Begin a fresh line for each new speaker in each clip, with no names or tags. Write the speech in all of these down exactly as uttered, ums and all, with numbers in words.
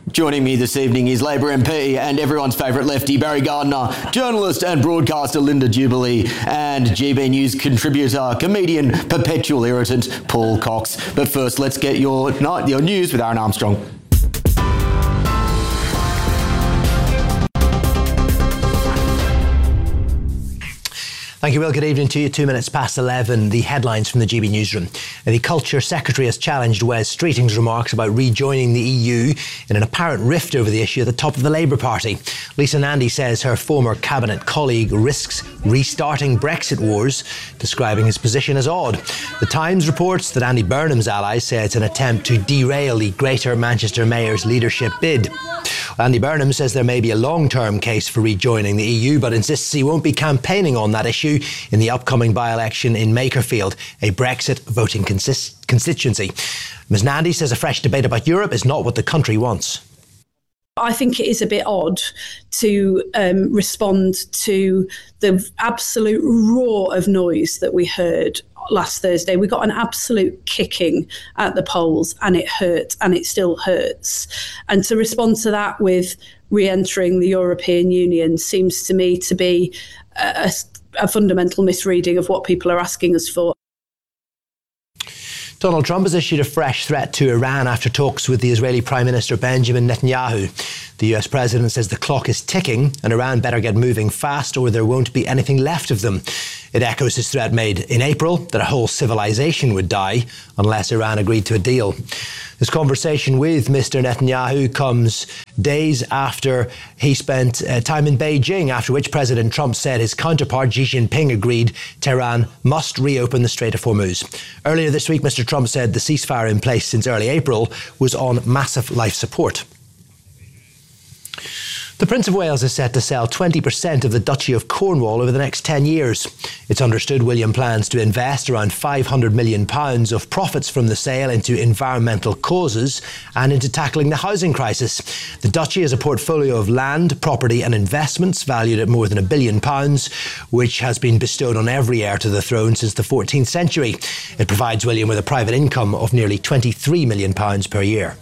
Joining me this evening is Labor M P and everyone's favourite lefty, Barry Gardiner, journalist and broadcaster Linda Jubilee, and G B News contributor, comedian, perpetual irritant, Paul Cox. But first, let's get your, night, your news with Aaron Armstrong.
Thank you, Will. Good evening to you. Two minutes past eleven, the headlines from the G B Newsroom. The Culture Secretary has challenged Wes Streeting's remarks about rejoining the E U in an apparent rift over the issue at the top of the Labour Party. Lisa Nandy says her former cabinet colleague risks restarting Brexit wars, describing his position as odd. The Times reports that Andy Burnham's allies say it's an attempt to derail the Greater Manchester Mayor's leadership bid. Andy Burnham says there may be a long-term case for rejoining the E U, but insists he won't be campaigning on that issue in the upcoming by-election in Makerfield, a Brexit voting consist- constituency. Ms Nandy says a fresh debate about Europe is not what the country wants.
I think it is a bit odd to um, respond to the absolute roar of noise that we heard last Thursday. We got an absolute kicking at the polls, and it hurt, and it still hurts. And to respond to that with re-entering the European Union seems to me to be a, a fundamental misreading of what people are asking us for.
Donald Trump has issued a fresh threat to Iran after talks with the Israeli Prime Minister Benjamin Netanyahu. The U S president says the clock is ticking and Iran better get moving fast or there won't be anything left of them. It echoes his threat made in April that a whole civilization would die unless Iran agreed to a deal. This conversation with Mister Netanyahu comes days after he spent uh, time in Beijing, after which President Trump said his counterpart Xi Jinping agreed Tehran must reopen the Strait of Hormuz. Earlier this week, Mister Trump said the ceasefire in place since early April was on massive life support. The Prince of Wales is set to sell twenty percent of the Duchy of Cornwall over the next ten years. It's understood William plans to invest around five hundred million pounds of profits from the sale into environmental causes and into tackling the housing crisis. The Duchy has a portfolio of land, property and investments valued at more than a billion pounds, which has been bestowed on every heir to the throne since the fourteenth century. It provides William with a private income of nearly twenty-three million pounds per year.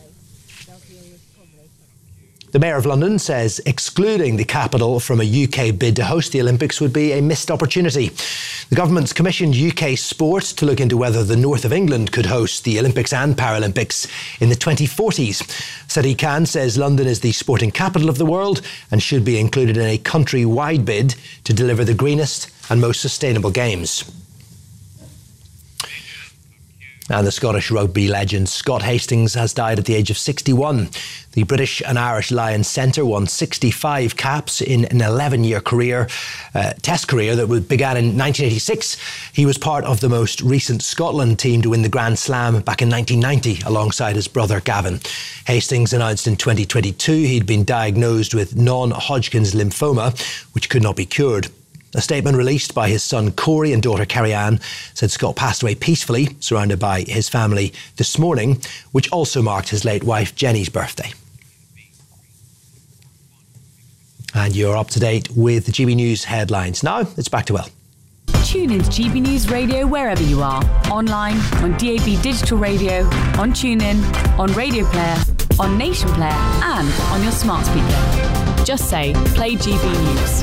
The Mayor of London says excluding the capital from a U K bid to host the Olympics would be a missed opportunity. The government's commissioned U K Sport to look into whether the north of England could host the Olympics and Paralympics in the twenty forties. Sadiq Khan says London is the sporting capital of the world and should be included in a country-wide bid to deliver the greenest and most sustainable games. And the Scottish rugby legend Scott Hastings has died at the age of sixty-one. The British and Irish Lions centre won sixty-five caps in an eleven-year career, uh, test career that began in nineteen eighty-six. He was part of the most recent Scotland team to win the Grand Slam back in nineteen ninety alongside his brother Gavin. Hastings announced in twenty twenty-two he'd been diagnosed with non-Hodgkin's lymphoma, which could not be cured. A statement released by his son Corey and daughter Carrie-Anne said Scott passed away peacefully, surrounded by his family this morning, which also marked his late wife Jenny's birthday. And you're up to date with the G B News headlines. Now, it's back to Will.
Tune in to G B News Radio wherever you are. Online, on D A B Digital Radio, on TuneIn, on Radio Player, on Nation Player and on your smart speaker. Just say, play G B News.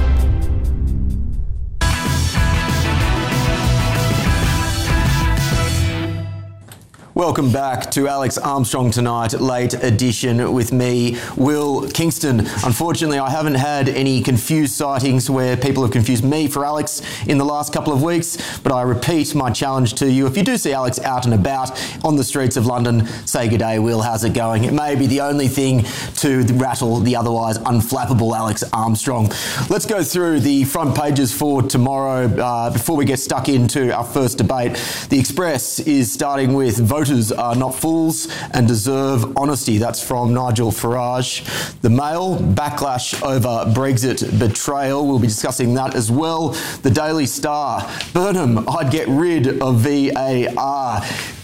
Welcome back to Alex Armstrong Tonight, late edition with me, Will Kingston. Unfortunately, I haven't had any confused sightings where people have confused me for Alex in the last couple of weeks, but I repeat my challenge to you. If you do see Alex out and about on the streets of London, say good day, Will, how's it going? It may be the only thing to rattle the otherwise unflappable Alex Armstrong. Let's go through the front pages for tomorrow uh, before we get stuck into our first debate. The Express is starting with voting Voters are not fools and deserve honesty. That's from Nigel Farage. The Mail, backlash over Brexit betrayal. We'll be discussing that as well. The Daily Star, Burnham, I'd get rid of V A R.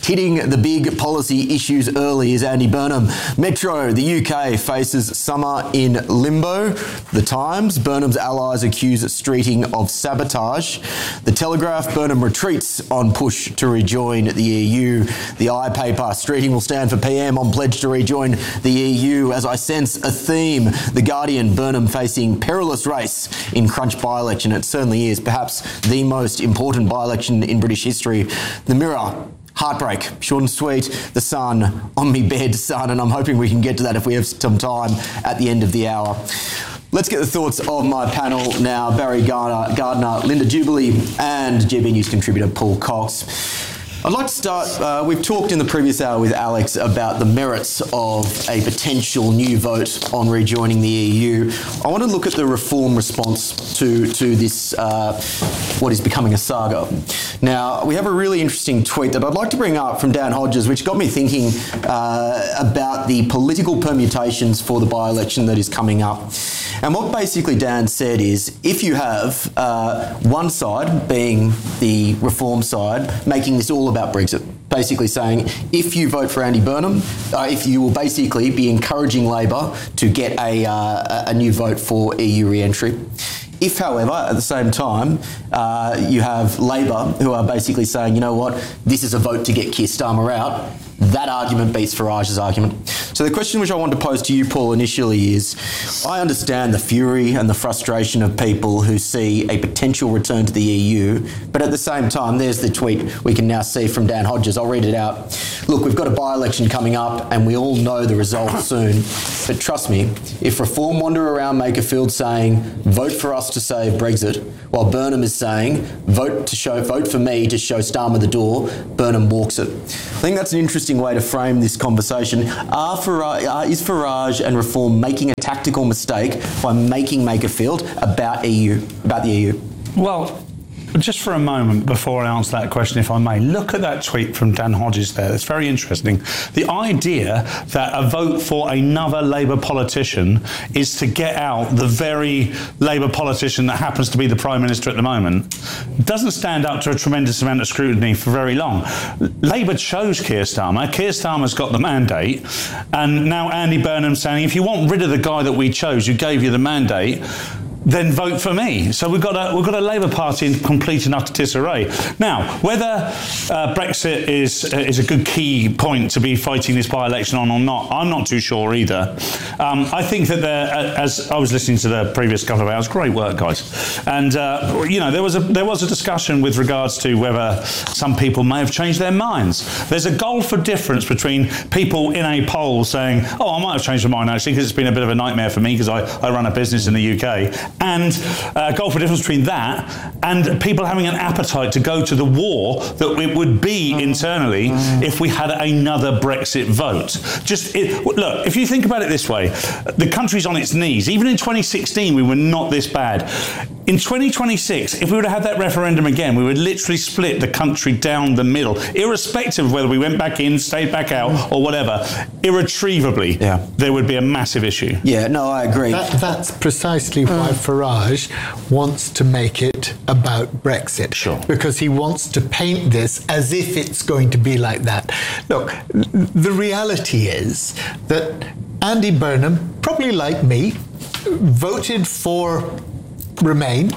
Hitting the big policy issues early is Andy Burnham. Metro, the U K, faces summer in limbo. The Times, Burnham's allies accuse Streeting of sabotage. The Telegraph, Burnham retreats on push to rejoin the E U. The I paper, Streeting will stand for P M on pledge to rejoin the E U as I sense a theme. The Guardian, Burnham facing perilous race in Crunch by-election. It certainly is perhaps the most important by-election in British history. The Mirror, heartbreak, short and sweet. The Sun, on me bed, son, and I'm hoping we can get to that if we have some time at the end of the hour. Let's get the thoughts of my panel now. Barry Gardner, Gardner Linda Jubilee, and G B News contributor Paul Cox. I'd like to start, uh, we've talked in the previous hour with Alex about the merits of a potential new vote on rejoining the E U. I want to look at the Reform response to, to this, uh, what is becoming a saga. Now, we have a really interesting tweet that I'd like to bring up from Dan Hodges, which got me thinking uh, about the political permutations for the by-election that is coming up. And what basically Dan said is, if you have uh, one side, being the Reform side, making this all about Brexit, basically saying if you vote for Andy Burnham, uh, if you will basically be encouraging Labor to get a, uh, a new vote for E U re-entry. If, however, at the same time, uh, you have Labor who are basically saying, you know what, this is a vote to get Keir Starmer out, that argument beats Farage's argument. So the question which I want to pose to you, Paul, initially is, I understand the fury and the frustration of people who see a potential return to the E U, but at the same time, there's the tweet we can now see from Dan Hodges. I'll read it out. Look, we've got a by-election coming up and we all know the result soon, but trust me, if Reform wander around Makerfield saying, vote for us to save Brexit, while Burnham is saying, vote to show, vote for me to show Starmer the door, Burnham walks it. I think that's an interesting way to frame this conversation. Are Farage, uh, is Farage and Reform making a tactical mistake by making Makerfield about E U, about the E U?
Well, just for a moment before I answer that question, if I may, look at that tweet from Dan Hodges there. It's very interesting. The idea that a vote for another Labour politician is to get out the very Labour politician that happens to be the Prime Minister at the moment doesn't stand up to a tremendous amount of scrutiny for very long. Labour chose Keir Starmer. Keir Starmer's got the mandate. And now Andy Burnham's saying, if you want rid of the guy that we chose, who gave you the mandate, then vote for me. So we've got a we've got a Labour Party in complete and utter disarray. Now, whether uh, Brexit is uh, is a good key point to be fighting this by-election on or not, I'm not too sure either. Um, I think that there, as I was listening to the previous couple of hours, great work, guys. And uh, you know, there was a there was a discussion with regards to whether some people may have changed their minds. There's a gulf of difference between people in a poll saying, "Oh, I might have changed my mind actually because it's been a bit of a nightmare for me because I, I run a business in the U K." And uh, gulf of difference between that and people having an appetite to go to the war that it would be internally if we had another Brexit vote. Just it, look, if you think about it this way, the country's on its knees. Even in twenty sixteen, we were not this bad. In twenty twenty-six, if we would have had that referendum again, we would literally split the country down the middle, irrespective of whether we went back in, stayed back out, or whatever. Irretrievably, yeah. There would be a massive issue.
Yeah, no, I agree.
That, that's precisely why Farage wants to make it about Brexit.
Sure.
Because he wants to paint this as if it's going to be like that. Look, the reality is that Andy Burnham, probably like me, voted for Remain.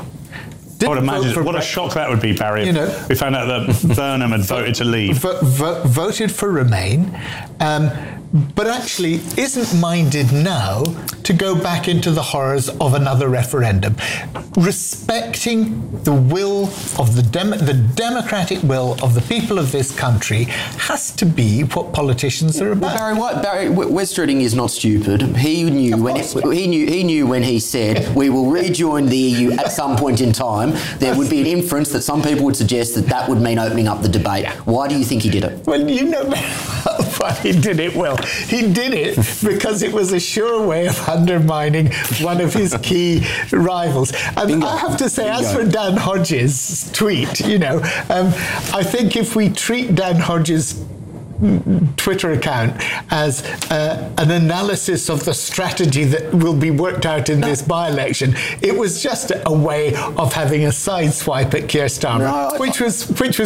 I would imagine what a shock that would be, Barry, if you know, we found out that Burnham had voted to leave.
Vo- vo- voted for Remain, um, but actually isn't minded now to go back into the horrors of another referendum. Respecting the will of the dem- the democratic will of the people of this country has to be what politicians are about.
Well, Barry, what, Barry, Wes Streeting is not stupid. He knew when it, he knew he knew when he said we will rejoin the E U at some point in time. There would be an inference that some people would suggest that that would mean opening up the debate. Why do you think he did it?
Well, you know why he did it. Well, he did it because it was a sure way of undermining one of his key rivals. And Bingo. I have to say, Bingo. As for Dan Hodges' tweet, you know, um, I think if we treat Dan Hodges' Twitter account as uh, an analysis of the strategy that will be worked out in this by-election, it was just a way of having a sideswipe at Keir Starmer, no, which was which was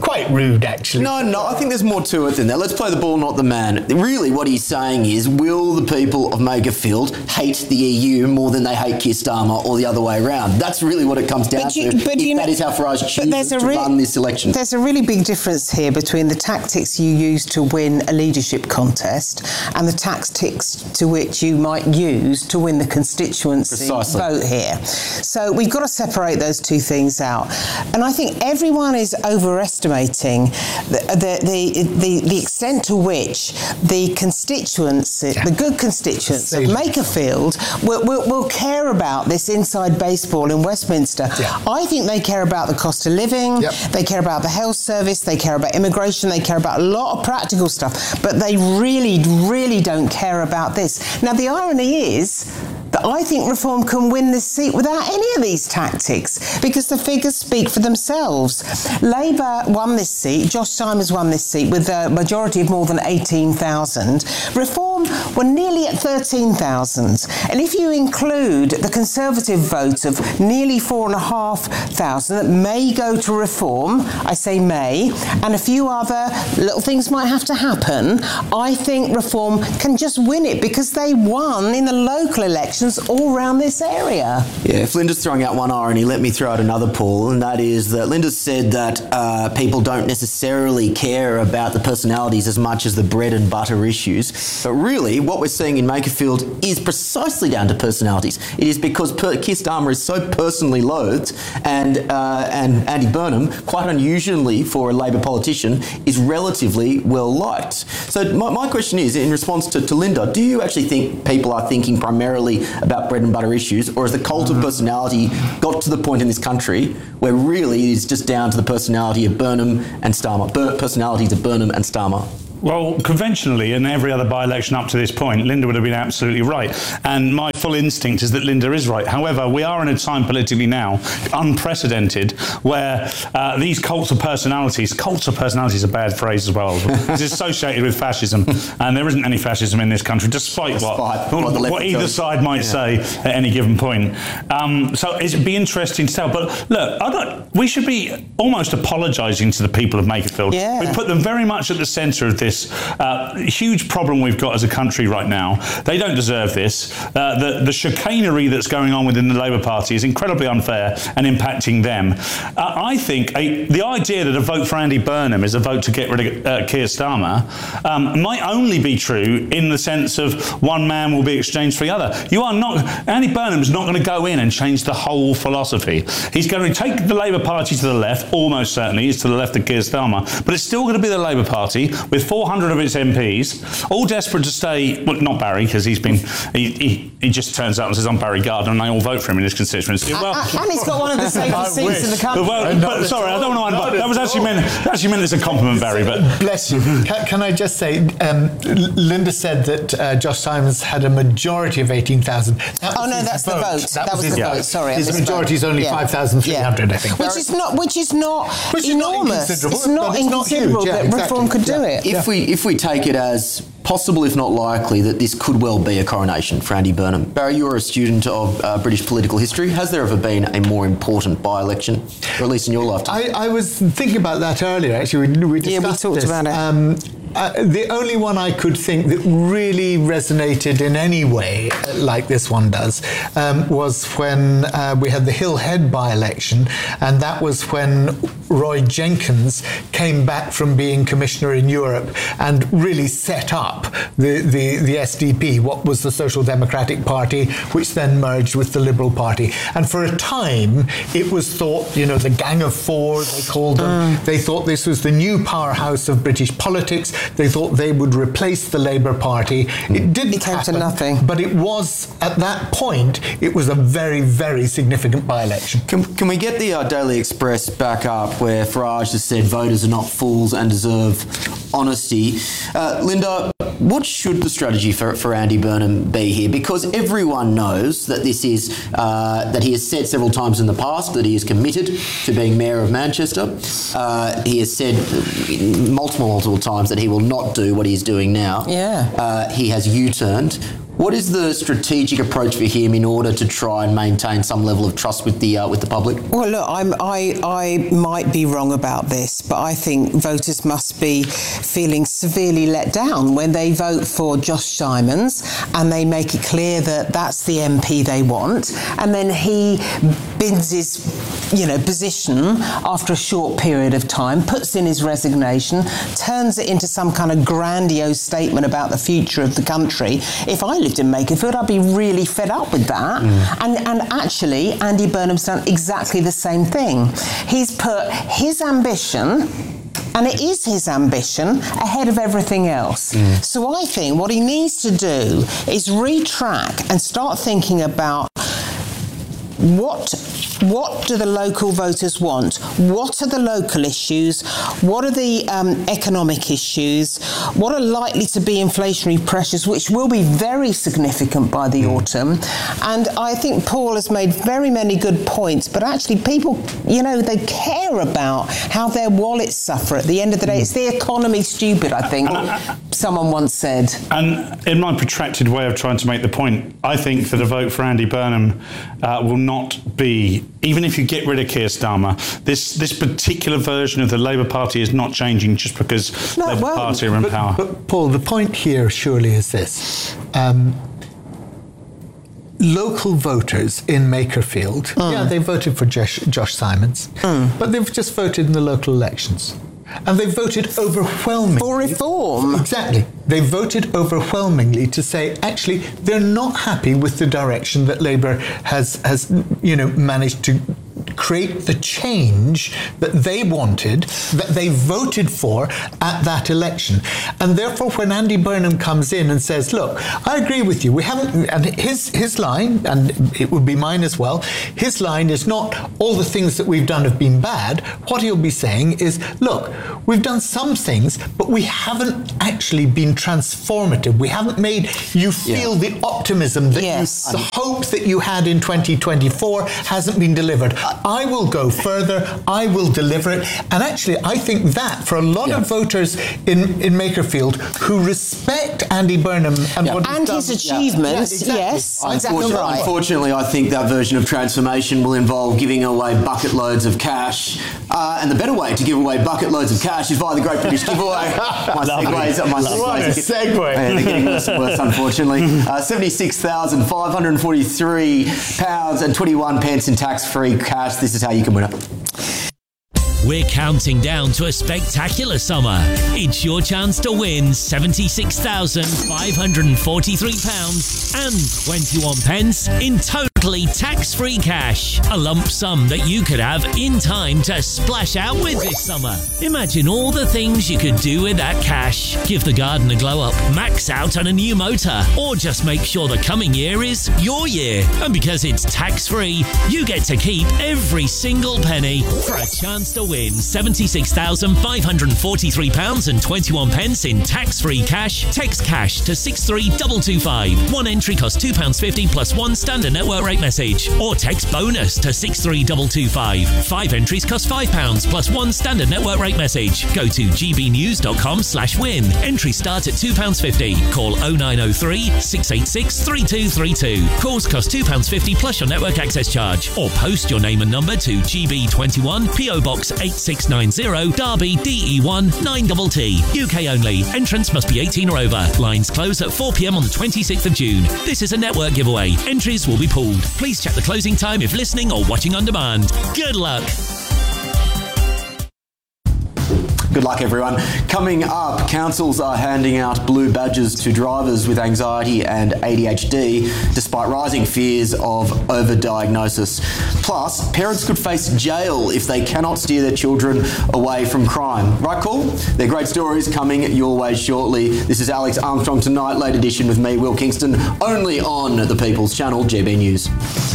quite rude, actually.
No, no, I think there's more to it than that. Let's play the ball, not the man. Really, what he's saying is, will the people of Makerfield hate the E U more than they hate Keir Starmer, or the other way around? That's really what it comes down
but you,
to.
But
if
you
that
know,
is how Farage chooses to
re-
run this election.
There's a really big difference here between the tactics you use to win a leadership contest and the tactics to which you might use to win the constituency
Precisely.
vote here. So we've got to separate those two things out. And I think everyone is overestimating the the the, the, the extent to which the constituents, yeah. the good constituents Same. of Makerfield will, will, will care about this inside baseball in Westminster. Yeah. I think they care about the cost of living, yep. they care about the health service, they care about immigration, they care about a lot of practical stuff, but they really, really don't care about this. Now, the irony is that I think Reform can win this seat without any of these tactics, because the figures speak for themselves. Labour won this seat, Josh Simons won this seat with a majority of more than eighteen thousand. Reform were nearly at thirteen thousand. And if you include the Conservative vote of nearly four and a half thousand that may go to Reform, I say may, and a few other little things might have to happen, I think Reform can just win it because they won in the local elections all around this area.
Yeah, if Linda's throwing out one irony, let me throw out another, Paul, and that is that Linda said that uh, people don't necessarily care about the personalities as much as the bread and butter issues. But really, what we're seeing in Makerfield is precisely down to personalities. It is because per- Keir Starmer is so personally loathed, and uh, and Andy Burnham, quite unusually for a Labor politician, is relatively well liked. So my, my question is, in response to, to Linda, do you actually think people are thinking primarily about bread and butter issues, or has the cult of personality got to the point in this country where really it is just down to the personality of Burnham and Starmer, Bur- personalities of Burnham and Starmer?
Well, conventionally, in every other by-election up to this point, Linda would have been absolutely right. And my full instinct is that Linda is right. However, we are in a time politically now, unprecedented, where uh, these cults of personalities, cults of personalities is a bad phrase as well, it's associated with fascism. And there isn't any fascism in this country, despite, despite what, what, what either side might yeah. say at any given point. Um, so it'd be interesting to tell. But look, I don't, we should be almost apologising to the people of Makerfield.
Yeah.
We put them very much at the centre of this Uh, huge problem we've got as a country right now. They don't deserve this. Uh, the, the chicanery that's going on within the Labour Party is incredibly unfair and impacting them. Uh, I think a, the idea that a vote for Andy Burnham is a vote to get rid of uh, Keir Starmer um, might only be true in the sense of one man will be exchanged for the other. You are not, Andy Burnham's not going to go in and change the whole philosophy. He's going to take the Labour Party to the left, almost certainly, he's to the left of Keir Starmer, but it's still going to be the Labour Party with four hundred of its M Ps, all desperate to stay, well, not Barry, because he's been, he, he, he just turns up and says, I'm Barry Gardner, and they all vote for him in his constituency. Well,
uh, and he's got one of the safest seats wish. in the country.
Well, but, sorry, I don't want to wind up. That was actually meant, actually meant as a compliment, Barry. But
bless you. Can, can I just say, um, Linda said that uh, Josh Simons had a majority of eighteen thousand.
Oh, no, that's vote. the vote. That, that was, was the vote, sorry.
His majority is only yeah. five thousand three hundred, yeah. I think.
Which is not, which is not
which
enormous.
Is not
it's not inconsiderable
yeah,
that
exactly.
Reform could
yeah.
do it.
If yeah. we if we take it as possible, if not likely, that this could well be a coronation for Andy Burnham. Barry, you're a student of uh, British political history. Has there ever been a more important by-election, or at least in your lifetime?
I, I was thinking about that earlier, actually. We, we discussed
yeah, we talked
this.
about it.
Um, Uh, the only one I could think that really resonated in any way, like this one does, um, was when uh, we had the Hill Head by-election, and that was when Roy Jenkins came back from being commissioner in Europe and really set up the, the, the S D P, what was the Social Democratic Party, which then merged with the Liberal Party. And for a time, it was thought, you know, the Gang of Four, they called them, mm. they thought this was the new powerhouse of British politics. They thought they would replace the Labour Party. It didn't
it came
happen,
to nothing.
But it was, at that point, it was a very, very significant by-election.
Can, can we get the uh, Daily Express back up, where Farage has said voters are not fools and deserve honesty? Uh, Linda, what should the strategy for, for Andy Burnham be here? Because everyone knows that this is, uh, that he has said several times in the past that he is committed to being Mayor of Manchester. Uh, he has said multiple, multiple times that he will not do what he's doing now.
Yeah.
Uh, he has U-turned. What is the strategic approach for him in order to try and maintain some level of trust with the uh, with the public?
Well, look, I'm, I I might be wrong about this, but I think voters must be feeling severely let down when they vote for Josh Simons and they make it clear that that's the M P they want, and then he bins his, you know, position after a short period of time, puts in his resignation, turns it into some kind of grandiose statement about the future of the country. If I lived in Makerfield, I'd be really fed up with that. Mm. And, and actually, Andy Burnham's done exactly the same thing. He's put his ambition, and it is his ambition, ahead of everything else. Mm. So I think what he needs to do is retrack and start thinking about what what do the local voters want? What are the local issues? What are the um, economic issues? What are likely to be inflationary pressures, which will be very significant by the mm. autumn? And I think Paul has made very many good points, but actually people, you know, they care about how their wallets suffer at the end of the day. It's the economy, stupid, I think, someone once said.
And in my protracted way of trying to make the point, I think that a vote for Andy Burnham uh, will not be, even if you get rid of Keir Starmer, this this particular version of the Labour Party is not changing just because
no,
Labour
well,
Party are in
but,
power.
But Paul, the point here surely is this. Um, local voters in Makerfield, mm. yeah, they voted for Josh, Josh Simons, mm. but they've just voted in the local elections. And they voted overwhelmingly.
For reform.
Exactly. They voted overwhelmingly to say, actually, they're not happy with the direction that Labour has, has, you know, managed to create the change that they wanted, that they voted for at that election. And therefore, when Andy Burnham comes in and says, look, I agree with you, we haven't, and his, his line, and it would be mine as well, his line is not all the things that we've done have been bad. What he'll be saying is, look, we've done some things, but we haven't actually been transformative. We haven't made you feel yeah. the optimism that
yes.
you, the hope that you had in twenty twenty-four hasn't been delivered. I will go further, I will deliver it. And actually, I think that for a lot yeah. of voters in, in Makerfield who respect Andy Burnham and
yeah.
what
and
he's
his
done,
achievements,
yeah, yeah, exactly.
yes,
Unfortunately,
exactly right.
unfortunately, I think that version of transformation will involve giving away bucket loads of cash. Uh, and the better way to give away bucket loads of cash is via the Great British Giveaway. My segues, my segues.
What a segue.
Yeah, they're getting worse and worse, unfortunately. Uh, seventy-six thousand five hundred forty-three pounds and twenty-one pence in tax-free cash. This is how you can win it.
We're counting down to a spectacular summer. It's your chance to win seventy-six thousand five hundred forty-three pounds and twenty-one pence in totally tax-free cash. A lump sum that you could have in time to splash out with this summer. Imagine all the things you could do with that cash. Give the garden a glow up, max out on a new motor, or just make sure the coming year is your year. And because it's tax-free, you get to keep every single penny for a chance to win seventy-six thousand five hundred forty-three pounds and twenty-one pence in tax-free cash. Text cash to six three two two five. One entry costs two pounds fifty plus one standard network rate message. Or text bonus to six three two two five. Five entries cost five pounds plus one standard network rate message. Go to gbnews.com slash win. Entries start at two pounds fifty. Call oh nine oh three, six eight six, three two three two. Calls cost two pounds fifty plus your network access charge. Or post your name and number to G B twenty-one, P O Box eight six nine zero, Derby, D E one nine T T. U K only. Entrance must be eighteen or over. Lines close at four p m on the twenty-sixth of June. This is a network giveaway. Entries will be pulled. Please check the closing time if listening or watching on demand. Good luck.
Good luck, everyone. Coming up, councils are handing out blue badges to drivers with anxiety and A D H D, despite rising fears of overdiagnosis. Plus, parents could face jail if they cannot steer their children away from crime. Right, Paul? They're great stories coming your way shortly. This is Alex Armstrong Tonight, late edition with me, Will Kingston, only on the People's Channel, G B News.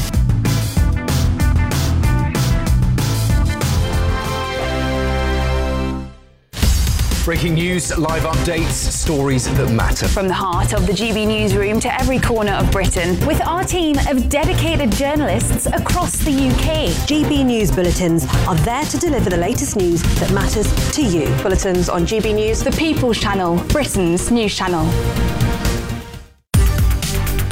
Breaking news, live updates, stories that matter.
From the heart of the G B newsroom to every corner of Britain, with our team of dedicated journalists across the U K.
G B News Bulletins are there to deliver the latest news that matters to you. Bulletins on G B News,
the People's Channel, Britain's news channel.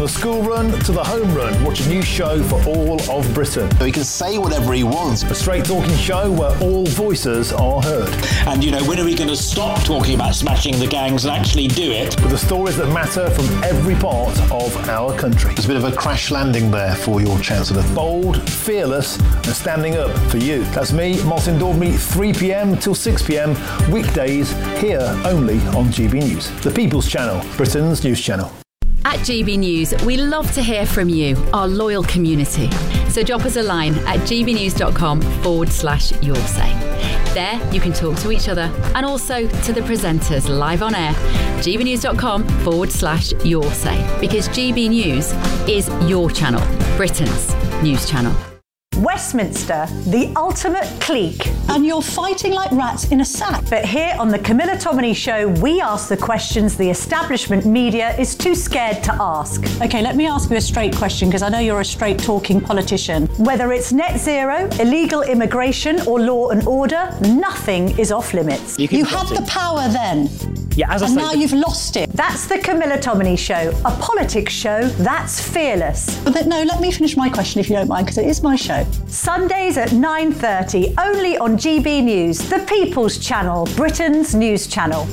the school run to the home run, watch a new show for all of Britain.
So he can say whatever he wants.
A straight talking show where all voices are heard.
And, you know, when are we going to stop talking about smashing the gangs and actually do it?
With the stories that matter from every part of our country.
There's a bit of a crash landing there for your Chancellor.
Bold, fearless and standing up for you. That's me, Martin Daubney, three p.m. till six p.m. weekdays here only on G B News. The People's Channel, Britain's news channel.
At G B News, we love to hear from you, our loyal community. So drop us a line at gbnews.com forward slash your say. There you can talk to each other and also to the presenters live on air. gbnews.com forward slash your say. Because G B News is your channel, Britain's news channel.
Westminster, the ultimate clique. And you're fighting like rats in a sack. But here on the Camilla Tominey Show, we ask the questions the establishment media is too scared to ask. OK, let me ask you a straight question, because I know you're a straight-talking politician. Whether it's net zero, illegal immigration or law and order, nothing is off limits.
You, you had the power then.
Yeah, as I
and
say,
now you've lost it.
That's the Camilla Tominey Show, a politics show that's fearless.
But no, let me finish my question if you don't mind, because it is my show.
Sundays at nine thirty, only on G B News, the People's Channel, Britain's news channel.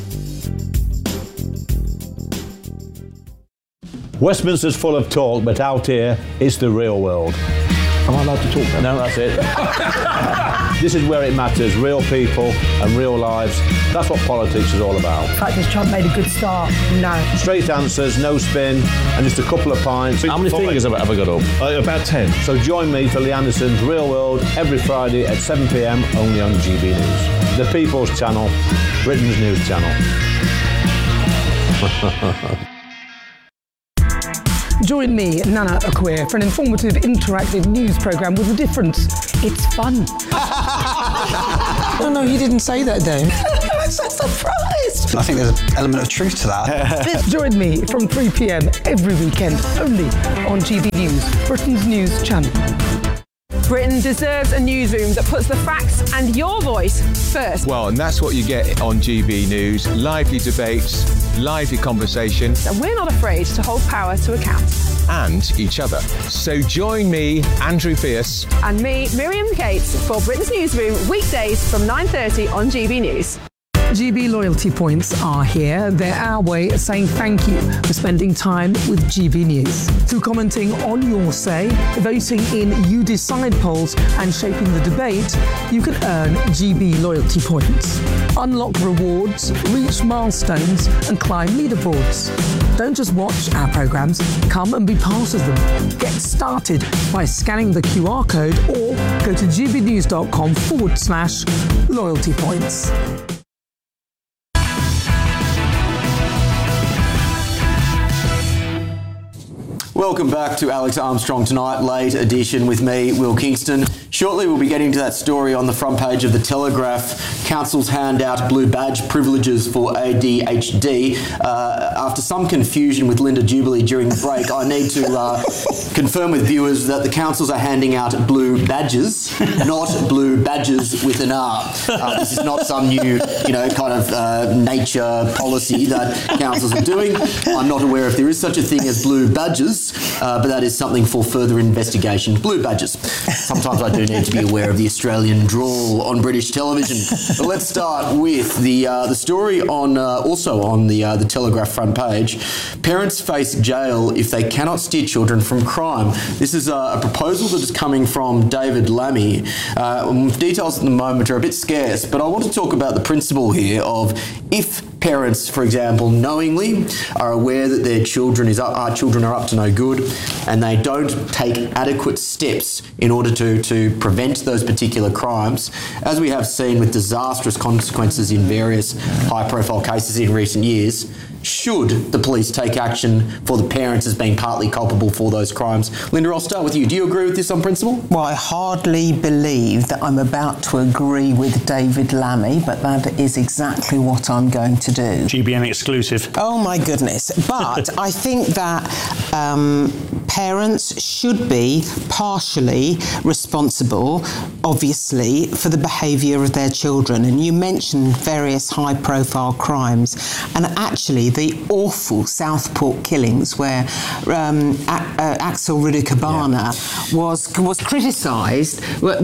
Westminster's full of talk, but out here, it's the real world.
Am I allowed to talk now?
No, that's it. This is where it matters, real people and real lives. That's what politics is all about.
In fact, has Trump made a good start? No.
Straight answers, no spin, and just a couple of pints. How many
Five.
fingers have I ever got up?
Uh, about ten.
So join me for Lee Anderson's Real World every Friday at seven p.m. only on G B News. The People's Channel, Britain's news channel.
Join me, Nana Akua, for an informative, interactive news programme with a difference. It's fun.
No, no, he didn't say that, Dave.
I'm so surprised.
I think there's an element of truth to that.
Join me from three p.m. every weekend, only on G B News, Britain's news channel.
Britain deserves a newsroom that puts the facts and your voice first.
Well, and that's what you get on G B News. Lively debates, lively conversation.
And we're not afraid to hold power to account.
And each other. So join me, Andrew Pierce.
And me, Miriam Gates, for Britain's Newsroom, weekdays from nine thirty on G B News.
G B loyalty points are here. They're our way of saying thank you for spending time with G B News. Through commenting on your say, voting in You Decide polls and shaping the debate, you can earn G B loyalty points. Unlock rewards, reach milestones and climb leaderboards. Don't just watch our programmes, come and be part of them. Get started by scanning the Q R code or go to gbnews.com forward slash loyalty points.
Welcome back to Alex Armstrong Tonight, late edition with me, Will Kingston. Shortly we'll be getting to that story on the front page of The Telegraph. Councils hand out blue badge privileges for A D H D. Uh, after some confusion with Linda Jubilee during the break, I need to uh, confirm with viewers that the councils are handing out blue badges, not blue badges with an R. Uh, this is not some new, you know, kind of uh, nature policy that councils are doing. I'm not aware if there is such a thing as blue badges. Uh, but that is something for further investigation. Blue badges. Sometimes I do need to be aware of the Australian drawl on British television. But let's start with the uh, the story on uh, also on the uh, the Telegraph front page. Parents face jail if they cannot steer children from crime. This is a, a proposal that is coming from David Lammy. Uh, details at the moment are a bit scarce, but I want to talk about the principle here of if parents, for example, knowingly are aware that their children is our children are up to no good and they don't take adequate steps in order to, to prevent those particular crimes, as we have seen with disastrous consequences in various high-profile cases in recent years, should the police take action for the parents as being partly culpable for those crimes? Linda, I'll start with you. Do you agree with this on principle?
Well, I hardly believe that I'm about to agree with David Lammy, but that is exactly what I'm going to do.
G B N exclusive.
Oh, my goodness. But I think that um, parents should be partially responsible, obviously, for the behaviour of their children. And you mentioned various high-profile crimes. And actually, the awful Southport killings where um, a- uh, Axel Rudikabana yeah. was was criticised.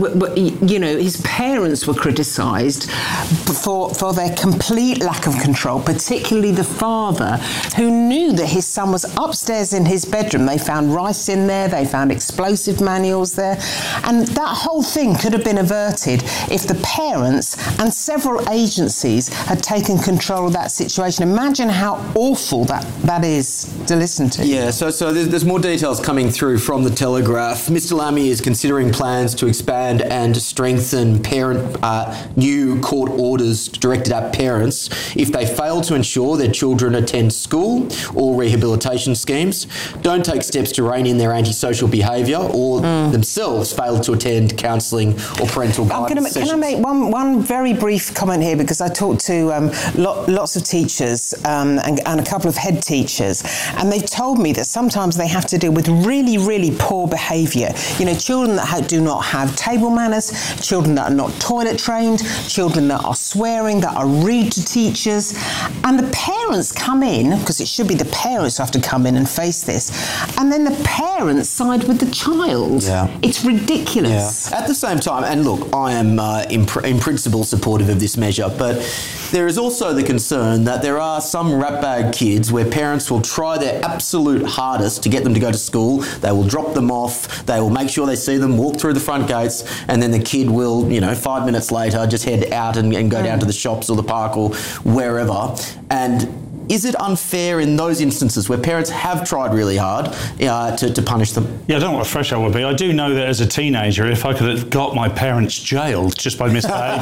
You know, his parents were criticised for for their complete lack of control, particularly the father, who knew that his son was upstairs in his bedroom. They found rice in there, they found explosive manuals there, and that whole thing could have been averted if the parents and several agencies had taken control of that situation. Imagine how awful that, that is to listen to.
Yeah, so so there's, there's more details coming through from the Telegraph. Mister Lammy is considering plans to expand and strengthen parent uh, new court orders directed at parents if they fail to ensure their children attend school or rehabilitation schemes, don't take steps to rein in their antisocial behaviour, or mm. themselves fail to attend counselling or parental guidance
gonna,
sessions.
Can I make one, one very brief comment here, because I talked to um, lo- lots of teachers um, and, and a couple of head teachers, and they've told me that sometimes they have to deal with really, really poor behaviour. You know, children that ha- do not have table manners, children that are not toilet trained, children that are swearing, that are rude to teachers, and the parents come in, because it should be the parents who have to come in and face this, and then the parents side with the child.
Yeah.
It's ridiculous.
Yeah. At the same time, and look, I am uh, in, pr- in principle supportive of this measure, but there is also the concern that there are some ratbag kids where parents will try their absolute hardest to get them to go to school. They will drop them off, they will make sure they see them, walk through the front gates, and then the kid will, you know, five minutes later just head out and, and go mm. down to the shops or the park or wherever. And is it unfair in those instances where parents have tried really hard uh, to, to punish them?
Yeah, I don't know what the threshold would be. I do know that as a teenager, if I could have got my parents jailed just by misbehaving,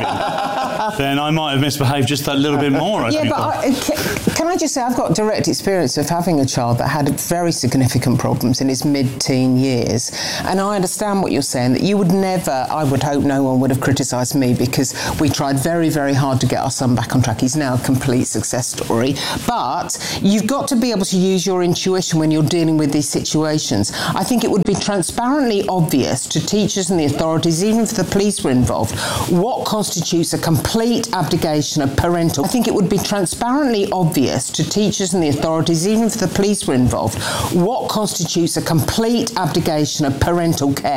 then I might have misbehaved just that little bit more, I
yeah,
think.
but I, can, can I just say, I've got direct experience of having a child that had very significant problems in his mid-teen years, and I understand what you're saying, that you would never, I would hope no one would have criticised me, because we tried very, very hard to get our son back on track. He's now a complete success story. But But you've got to be able to use your intuition when you're dealing with these situations. I think it would be transparently obvious to teachers and the authorities, even if the police were involved, what constitutes a complete abdication of parental. I think it would be transparently obvious to teachers and the authorities, even if the police were involved, what constitutes a complete abdication of parental care.